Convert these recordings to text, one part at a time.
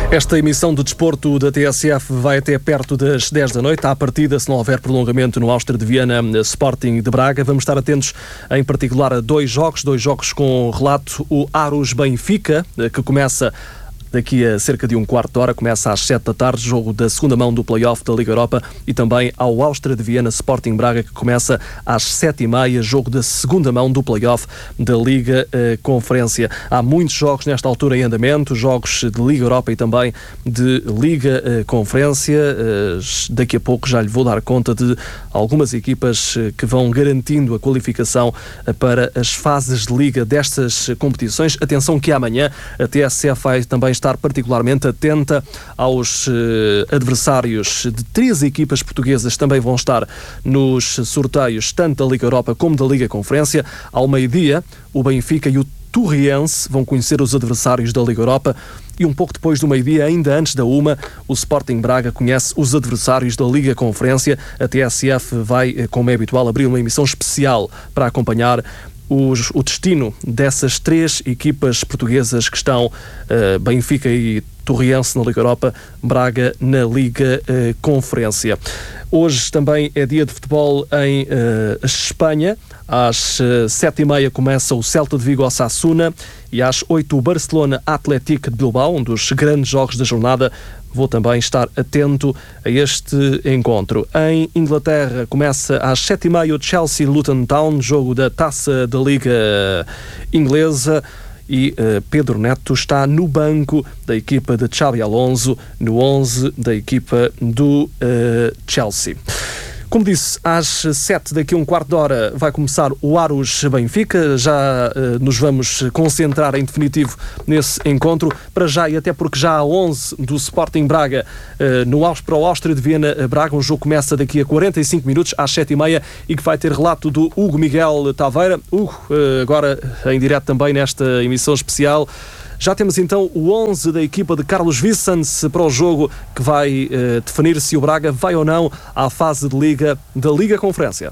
Esta emissão de desporto da TSF vai até perto das 10 da noite. À partida, se não houver prolongamento no Áustria de Viena, Sporting de Braga. Vamos estar atentos, em particular, a dois jogos com relato. O Aros Benfica, que começa daqui a cerca de um quarto de hora, começa às 7 da tarde, jogo da segunda mão do play-off da Liga Europa, e também ao Áustria de Viena Sporting Braga, que começa às 7h30, jogo da segunda mão do play-off da Liga Conferência. Há muitos jogos nesta altura em andamento, jogos de Liga Europa e também de Liga Conferência. Daqui a pouco já lhe vou dar conta de algumas equipas que vão garantindo a qualificação para as fases de Liga destas competições. Atenção que amanhã a TSF vai também estar particularmente atenta aos adversários de 3 equipas portuguesas que também vão estar nos sorteios tanto da Liga Europa como da Liga Conferência. Ao meio-dia, o Benfica e o Torriense vão conhecer os adversários da Liga Europa e um pouco depois do meio-dia, ainda antes da 1, o Sporting Braga conhece os adversários da Liga Conferência. A TSF vai, como é habitual, abrir uma emissão especial para acompanhar o destino dessas 3 equipas portuguesas que estão, Benfica e Torriense na Liga Europa, Braga na Liga Conferência. Hoje também é dia de futebol em Espanha. Às 7h30 começa o Celta de Vigo ao Osasuna e às 8 o Barcelona Athletic de Bilbao, um dos grandes jogos da jornada. Vou também estar atento a este encontro. Em Inglaterra começa às 7h30 o Chelsea Luton Town, jogo da Taça da Liga Inglesa. E Pedro Neto está no banco da equipa de Xabi Alonso, no 11 da equipa do Chelsea. Como disse, às 7, daqui a um quarto de hora, vai começar o Aros Benfica. Já nos vamos concentrar em definitivo nesse encontro. Para já, e até porque já há 11 do Sporting Braga para o Áustria de Viena Braga. Um jogo começa daqui a 45 minutos, às 7h30, e que vai ter relato do Hugo Miguel Taveira. Hugo, agora em direto também nesta emissão especial. Já temos então o 11 da equipa de Carlos Vicente para o jogo que vai definir se o Braga vai ou não à fase de Liga da Liga Conferência.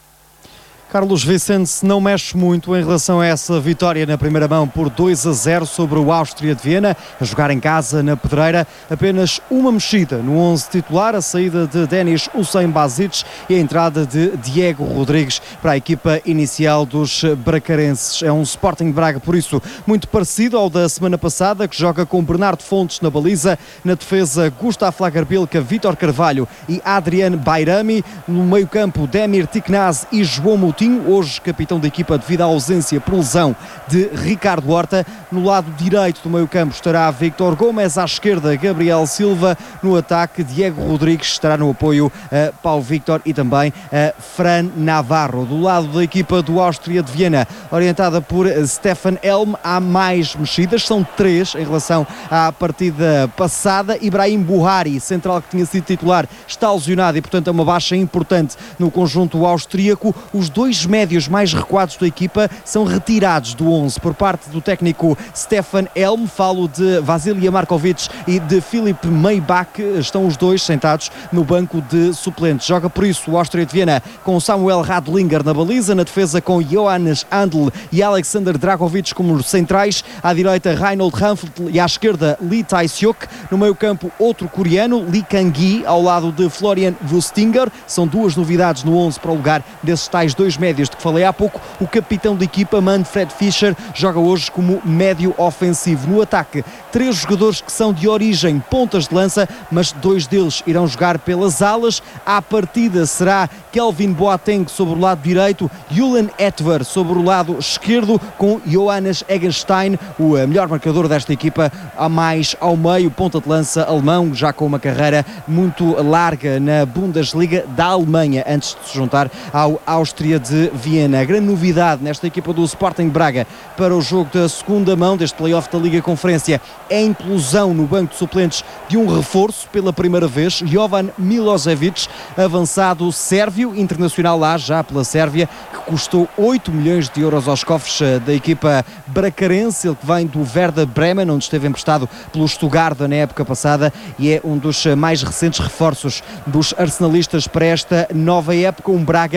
Carlos Vicente não mexe muito em relação a essa vitória na primeira mão por 2-0 sobre o Áustria de Viena, a jogar em casa na Pedreira. Apenas uma mexida no 11 titular, a saída de Denis Hussein Bazic e a entrada de Diego Rodrigues para a equipa inicial dos bracarenses. É um Sporting de Braga, por isso, muito parecido ao da semana passada, que joga com Bernardo Fontes na baliza, na defesa Gustavo Lagerbilka, Vítor Carvalho e Adrian Bayrami, no meio-campo Demir Tiknaz e João Moutinho, hoje capitão da equipa devido à ausência por lesão de Ricardo Horta. No lado direito do meio-campo estará Victor Gomes, à esquerda Gabriel Silva, no ataque Diego Rodrigues estará no apoio a Pau Victor e também a Fran Navarro. Do lado da equipa do Áustria de Viena, orientada por Stefan Elm, há mais mexidas, são 3 em relação à partida passada. Ibrahim Buhari, central que tinha sido titular, está lesionado e portanto é uma baixa importante no conjunto austríaco. Os 2 médios mais recuados da equipa são retirados do 11 por parte do técnico Stefan Elm. Falo de Vasilija Markovic e de Filip Maybach. Estão os 2 sentados no banco de suplentes. Joga por isso o Áustria de Viena com Samuel Radlinger na baliza, na defesa com Johannes Andl e Alexander Dragovic como centrais, à direita Reinhold Hanfeld e à esquerda Lee Tai-seok. No meio campo outro coreano, Lee Kang-gi, ao lado de Florian Wustinger. São 2 novidades no 11 para o lugar desses tais 2 médios de que falei há pouco. O capitão da equipa, Manfred Fischer, joga hoje como médio ofensivo. No ataque, 3 jogadores que são de origem pontas de lança, mas 2 deles irão jogar pelas alas. À partida será Kelvin Boateng sobre o lado direito, Julian Etver sobre o lado esquerdo, com Johannes Eggestein, o melhor marcador desta equipa, a mais ao meio, ponta de lança alemão, já com uma carreira muito larga na Bundesliga da Alemanha, antes de se juntar ao Áustria de Viena. A grande novidade nesta equipa do Sporting Braga para o jogo da segunda mão deste play-off da Liga Conferência é a inclusão no banco de suplentes de um reforço pela primeira vez, Jovan Milosevic, avançado sérvio, internacional lá já pela Sérvia, que custou 8 milhões de euros aos cofres da equipa bracarense. Ele que vem do Werder Bremen, onde esteve emprestado pelo Stuttgart na época passada, e é um dos mais recentes reforços dos arsenalistas para esta nova época. Um Braga que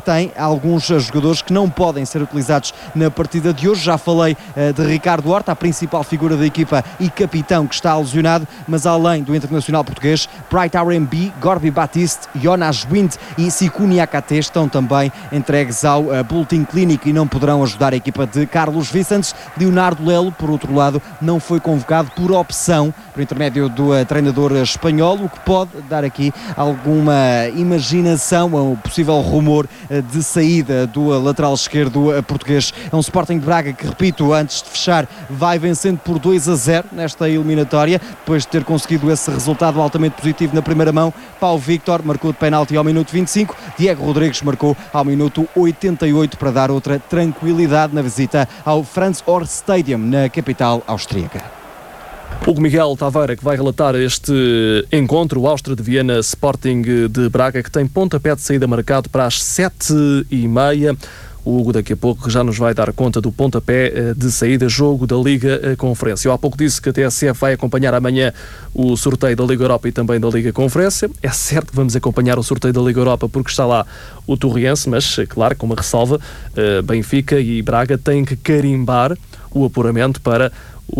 tem alguns jogadores que não podem ser utilizados na partida de hoje. Já falei de Ricardo Horta, a principal figura da equipa e capitão, que está lesionado, mas além do internacional português, Bright RMB, Gorby Batiste, Jonas Wind e Siku Niakate estão também entregues ao Boletim Clínico e não poderão ajudar a equipa de Carlos Vicentes. Leonardo Lelo, por outro lado, não foi convocado por opção, por intermédio do treinador espanhol, o que pode dar aqui alguma imaginação ao possível rumor de saída do lateral esquerdo português. É um Sporting de Braga que, repito, antes de fechar, vai vencendo por 2-0 nesta eliminatória, depois de ter conseguido esse resultado altamente positivo na primeira mão. Paulo Victor marcou de penalti ao minuto 25, Diego Rodrigues marcou ao minuto 88 para dar outra tranquilidade na visita ao Franz Horst Stadium, na capital austríaca. Hugo Miguel Taveira, que vai relatar este encontro, o Áustria de Viena Sporting de Braga, que tem pontapé de saída marcado para as 7h30. O Hugo daqui a pouco já nos vai dar conta do pontapé de saída, jogo da Liga Conferência. Eu há pouco disse que a TSF vai acompanhar amanhã o sorteio da Liga Europa e também da Liga Conferência. É certo que vamos acompanhar o sorteio da Liga Europa porque está lá o Torriense, mas claro, com uma ressalva, Benfica e Braga têm que carimbar o apuramento para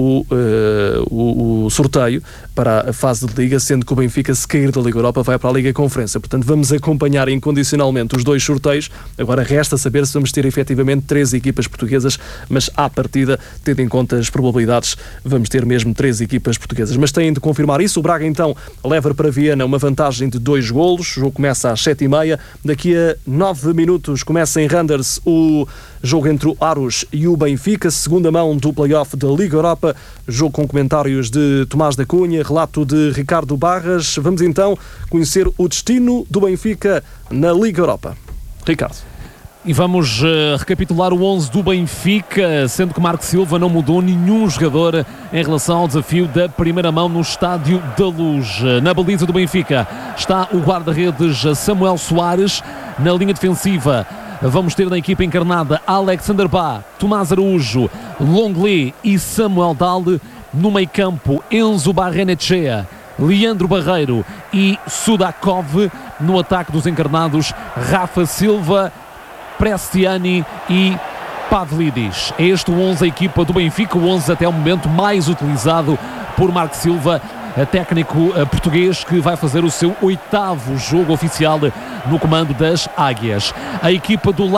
o sorteio para a fase de Liga, sendo que o Benfica, se cair da Liga Europa, vai para a Liga Conferência. Portanto, vamos acompanhar incondicionalmente os dois sorteios. Agora resta saber se vamos ter efetivamente 3 equipas portuguesas, mas à partida, tendo em conta as probabilidades, vamos ter mesmo 3 equipas portuguesas. Mas têm de confirmar isso. O Braga então leva para Viena uma vantagem de 2 golos. O jogo começa às 7h30. Daqui a 9 minutos começa em Randers o jogo entre o Aros e o Benfica, segunda mão do play-off da Liga Europa, jogo com comentários de Tomás da Cunha, relato de Ricardo Barras. Vamos então conhecer o destino do Benfica na Liga Europa. Ricardo. E vamos recapitular o 11 do Benfica, sendo que Marco Silva não mudou nenhum jogador em relação ao desafio da primeira mão no Estádio da Luz. Na baliza do Benfica está o guarda-redes Samuel Soares. Na linha defensiva vamos ter na equipa encarnada Alexander Bá, Tomás Araújo, Longley e Samuel Dalle. No meio campo, Enzo Barrenechea, Leandro Barreiro e Sudakov. No ataque dos encarnados, Rafa Silva, Prestiani e Pavlidis. É este o 11 da equipa do Benfica, o 11 até o momento mais utilizado por Marco Silva, técnico português, que vai fazer o seu 8º jogo oficial no comando das Águias. A equipa do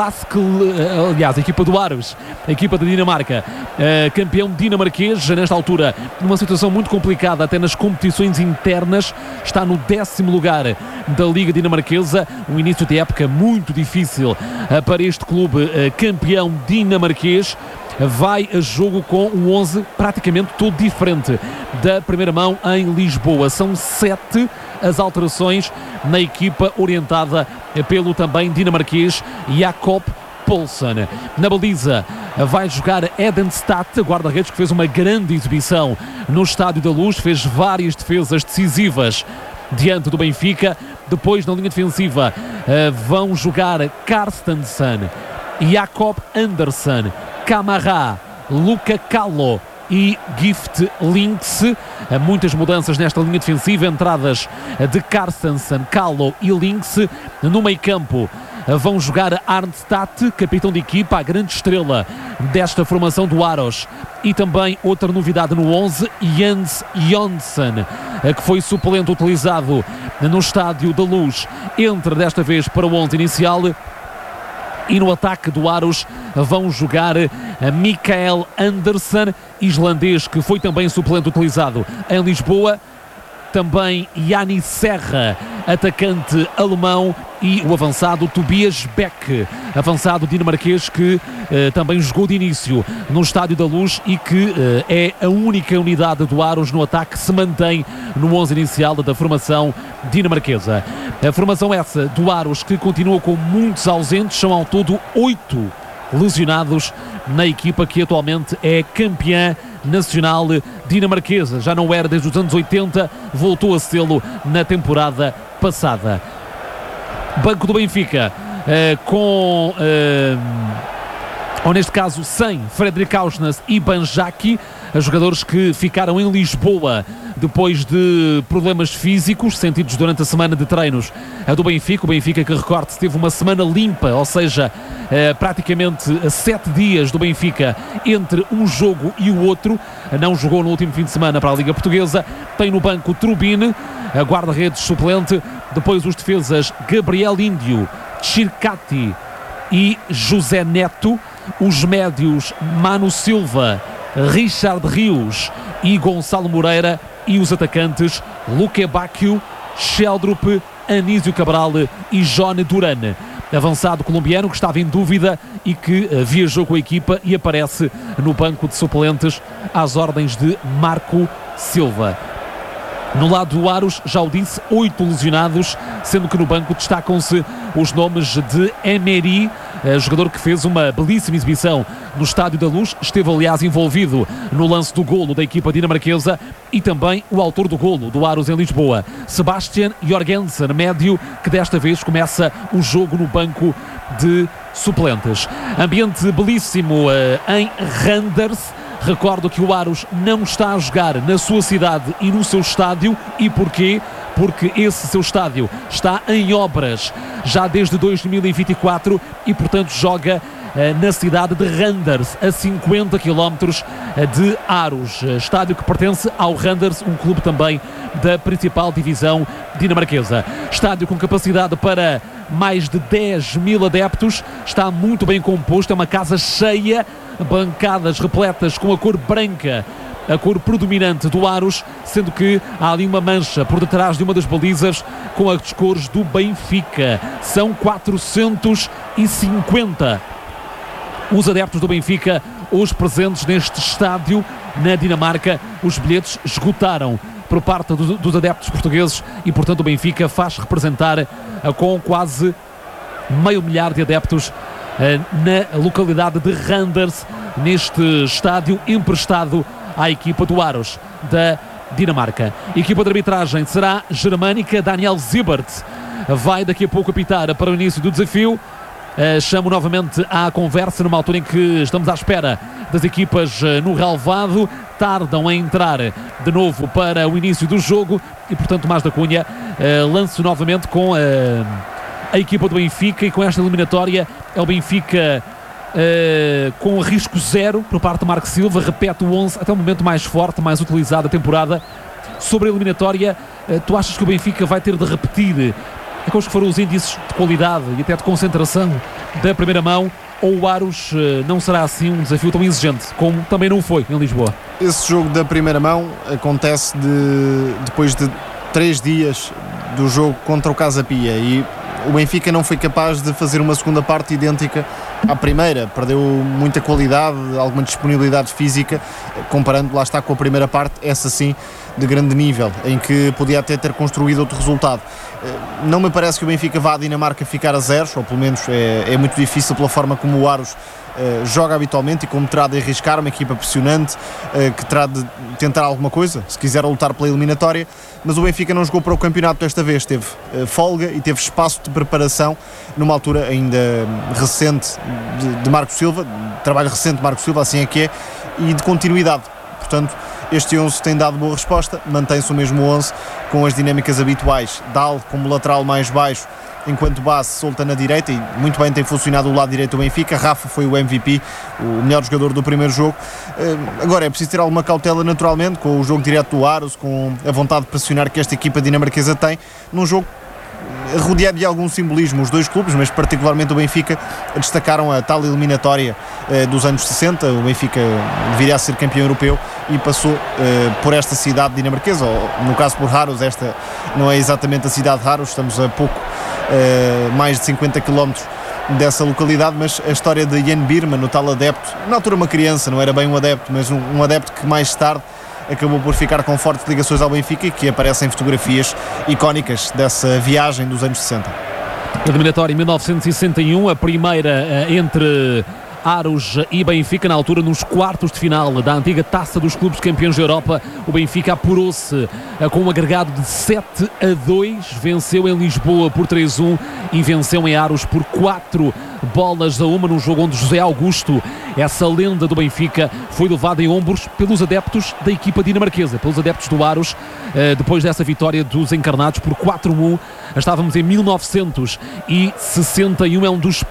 a equipa do Aros, a equipa da Dinamarca, campeão dinamarquês, nesta altura numa situação muito complicada até nas competições internas, está no 10º lugar da Liga Dinamarquesa, um início de época muito difícil para este clube campeão dinamarquês. Vai a jogo com um 11 praticamente todo diferente da primeira mão em Lisboa. São 7 as alterações na equipa orientada pelo também dinamarquês Jakob Poulsen. Na baliza vai jogar Edenstad, guarda-redes que fez uma grande exibição no Estádio da Luz, fez várias defesas decisivas diante do Benfica. Depois, na linha defensiva, vão jogar Carstensen, Jakob Andersen, Camara, Luca Callo e Gift Links. Muitas mudanças nesta linha defensiva, entradas de Carstensen, Callo e Links. No meio campo vão jogar Arnstadt, capitão de equipa, a grande estrela desta formação do Aros. E também outra novidade no 11, Jens Jonsson, que foi suplente utilizado no Estádio da Luz, entra desta vez para o 11 inicial. E no ataque do Aros vão jogar Mikael Andersen, islandês, que foi também suplente utilizado em Lisboa. Também Yanni Serra, atacante alemão, e o avançado Tobias Beck, avançado dinamarquês, que também jogou de início no Estádio da Luz e que é a única unidade do Aros no ataque que se mantém no 11 inicial da formação dinamarquesa. A formação essa do Aros que continua com muitos ausentes, são ao todo 8 lesionados na equipa que atualmente é campeã nacional dinamarquesa. Já não era desde os anos 80, voltou a sê-lo na temporada passada. Banco do Benfica com ou neste caso sem Fredrik Aursnes e Banjaki, jogadores que ficaram em Lisboa depois de problemas físicos sentidos durante a semana de treinos do Benfica. O Benfica, que recorde, teve uma semana limpa, ou seja, praticamente 7 dias do Benfica entre um jogo e o outro. Não jogou no último fim de semana para a Liga Portuguesa. Tem no banco Trubin, guarda-redes suplente, depois os defesas Gabriel Índio, Chircati e José Neto, os médios Manu Silva, Richard Rios e Gonçalo Moreira, e os atacantes Luque Bacchio, Sheldrup, Anísio Cabral e John Duran. Avançado colombiano que estava em dúvida e que viajou com a equipa e aparece no banco de suplentes às ordens de Marco Silva. No lado do Aros, já o disse, 8 lesionados, sendo que no banco destacam-se os nomes de Emery, jogador que fez uma belíssima exibição no Estádio da Luz, esteve aliás envolvido no lance do golo da equipa dinamarquesa, e também o autor do golo do Aros em Lisboa, Sebastian Jorgensen, médio, que desta vez começa o jogo no banco de suplentes. Ambiente belíssimo em Randers. Recordo que o Aros não está a jogar na sua cidade e no seu estádio. E porquê? Porque esse seu estádio está em obras já desde 2024 e, portanto, joga na cidade de Randers, a 50 km de Aros. Estádio que pertence ao Randers, um clube também da principal divisão dinamarquesa. Estádio com capacidade para mais de 10 mil adeptos, está muito bem composto, é uma casa cheia, bancadas repletas com a cor branca, a cor predominante do Aros, sendo que há ali uma mancha por detrás de uma das balizas com as cores do Benfica. São 450 os adeptos do Benfica, os presentes neste estádio na Dinamarca. Os bilhetes esgotaram por parte dos adeptos portugueses e, portanto, o Benfica faz representar com quase 500 de adeptos na localidade de Randers, neste estádio emprestado à equipa do Aros da Dinamarca. A equipa de arbitragem será germânica. Daniel Zibert vai daqui a pouco apitar para o início do desafio. Chamo novamente à conversa numa altura em que estamos à espera das equipas no relvado. Tardam a entrar de novo para o início do jogo e, portanto, Tomás da Cunha lança novamente com a equipa do Benfica, e com esta eliminatória é o Benfica com risco zero por parte de Marco Silva. Repete o 11 até o momento mais forte, mais utilizado da temporada. Sobre a eliminatória, tu achas que o Benfica vai ter de repetir aqueles que foram os índices de qualidade e até de concentração da primeira mão, ou o Aros não será assim um desafio tão exigente como também não foi em Lisboa? Esse jogo da primeira mão acontece depois de 3 dias do jogo contra o Casa Pia, e o Benfica não foi capaz de fazer uma segunda parte idêntica à primeira. Perdeu muita qualidade, alguma disponibilidade física, comparando, lá está, com a primeira parte, essa sim, de grande nível, em que podia até ter construído outro resultado. Não me parece que o Benfica vá à Dinamarca ficar a zeros, ou pelo menos é muito difícil pela forma como o Aros joga habitualmente e como terá de arriscar, uma equipa pressionante que terá de tentar alguma coisa, se quiser lutar pela eliminatória. Mas o Benfica não jogou para o campeonato desta vez, teve folga e teve espaço de preparação numa altura ainda recente de Marco Silva, trabalho recente de Marco Silva, assim é que é, e de continuidade. Portanto, este 11 tem dado boa resposta, mantém-se o mesmo 11 com as dinâmicas habituais. Dal como lateral mais baixo, enquanto Basse solta na direita, e muito bem tem funcionado o lado direito do Benfica. Rafa foi o MVP, o melhor jogador do primeiro jogo. Agora é preciso ter alguma cautela, naturalmente, com o jogo direto do Aros, com a vontade de pressionar que esta equipa dinamarquesa tem, num jogo rodeado de algum simbolismo. Os dois clubes, mas particularmente o Benfica, destacaram a tal eliminatória dos anos 60. O Benfica viria a ser campeão europeu e passou por esta cidade dinamarquesa, ou no caso por Aros. Esta não é exatamente a cidade de Aros, estamos a pouco mais de 50 km dessa localidade, mas a história de Jan Birman, o tal adepto, na altura uma criança, não era bem um adepto, mas um adepto que mais tarde acabou por ficar com fortes ligações ao Benfica e que aparecem fotografias icónicas dessa viagem dos anos 60. Eliminatória em 1961, a primeira entre Aros e Benfica, na altura nos quartos de final da antiga Taça dos Clubes Campeões da Europa. O Benfica apurou-se com um agregado de 7-2, venceu em Lisboa por 3-1 e venceu em Aros por 4-2. bolas a uma, num jogo onde José Augusto, essa lenda do Benfica, foi levado em ombros pelos adeptos da equipa dinamarquesa, pelos adeptos do Aros, depois dessa vitória dos encarnados por 4-1. Estávamos em 1961, é um dos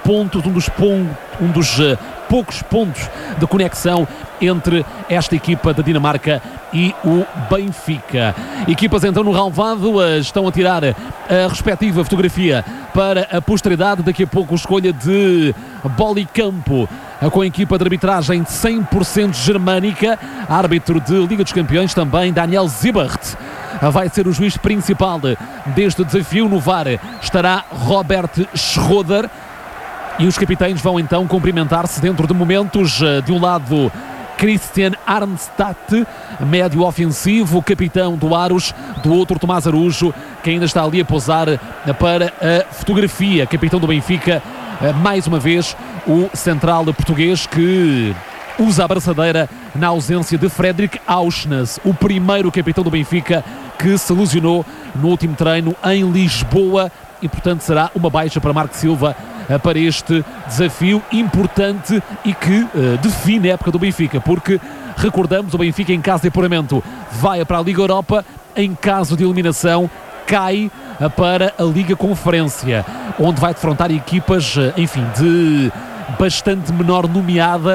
poucos pontos de conexão entre esta equipa da Dinamarca e o Benfica. Equipas então no relvado estão a tirar a respectiva fotografia para a posteridade. Daqui a pouco escolha de bola e campo com a equipa de arbitragem 100% germânica. Árbitro de Liga dos Campeões também, Daniel Zibert, vai ser o juiz principal deste desafio. No VAR estará Robert Schroeder. E os capitães vão então cumprimentar-se dentro de momentos. De um lado, Christian Arnstadt, médio ofensivo, capitão do Aros. Do outro, Tomás Araújo, que ainda está ali a posar para a fotografia. Capitão do Benfica, mais uma vez, o central português que usa a braçadeira na ausência de Fredrik Auschnes, o primeiro capitão do Benfica que se lesionou no último treino em Lisboa. E portanto será uma baixa para Marco Silva para este desafio importante e que define a época do Benfica, porque recordamos, o Benfica em caso de apuramento vai para a Liga Europa, em caso de eliminação cai para a Liga Conferência, onde vai defrontar equipas, enfim, de bastante menor nomeada,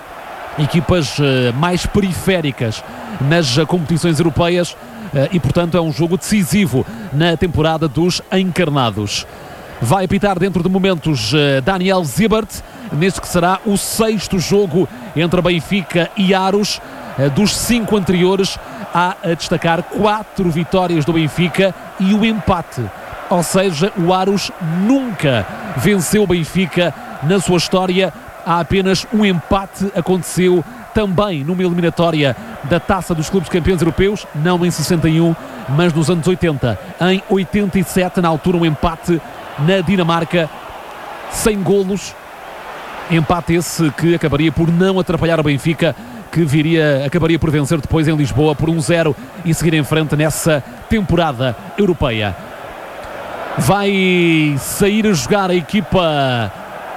equipas mais periféricas nas competições europeias. E portanto é um jogo decisivo na temporada dos encarnados. Vai apitar dentro de momentos Daniel Zibert, neste que será o 6º jogo entre Benfica e Aros. Dos 5 anteriores há a destacar 4 vitórias do Benfica e o empate, ou seja, o Aros nunca venceu o Benfica na sua história. Há apenas um empate, aconteceu também numa eliminatória da Taça dos Clubes Campeões Europeus, não em 61, mas nos anos 80. Em 87, na altura, um empate na Dinamarca, sem golos. Empate esse que acabaria por não atrapalhar o Benfica, que acabaria por vencer depois em Lisboa por 1-0 e seguir em frente nessa temporada europeia. Vai sair a jogar a equipa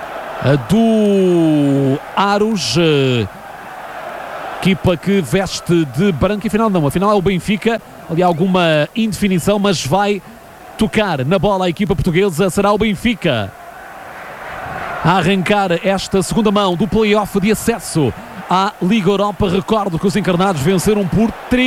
do Aros, equipa que veste de branco. E afinal é o Benfica. Ali há alguma indefinição, mas vai tocar na bola a equipa portuguesa. Será o Benfica a arrancar esta segunda mão do play-off de acesso à Liga Europa. Recordo que os encarnados venceram por 3